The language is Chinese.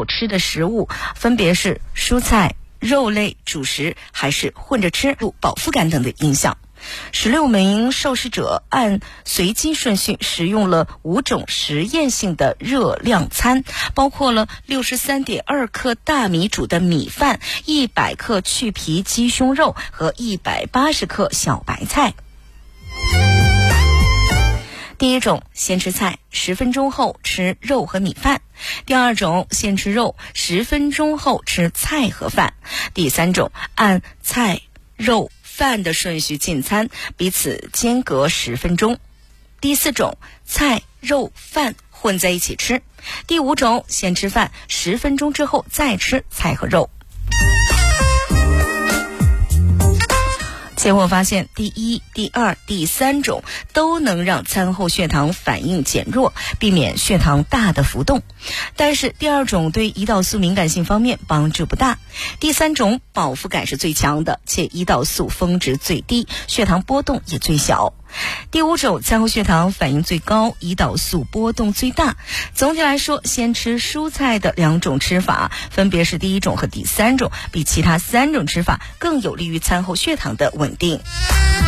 后吃的食物分别是蔬菜、肉类、主食还是混着吃，饱腹感等的影响。16名受试者按随机顺序食用了5种实验性的热量餐，包括了63.2克大米煮的米饭、100克去皮鸡胸肉和180克小白菜。第一种，先吃菜，10分钟后吃肉和米饭；第二种，先吃肉，10分钟后吃菜和饭；第三种，按菜、肉、饭的顺序进餐，彼此间隔10分钟；第四种，菜、肉、饭混在一起吃；第五种，先吃饭，10分钟之后再吃菜和肉。结果发现，第一、第二、第三种都能让餐后血糖反应减弱，避免血糖大的浮动。但是第二种对胰岛素敏感性方面帮助不大。第三种饱腹感是最强的，且胰岛素峰值最低，血糖波动也最小。第五种餐后血糖反应最高，胰岛素波动最大。总体来说，先吃蔬菜的2种吃法，分别是第一种和第三种，比其他3种吃法更有利于餐后血糖的稳定。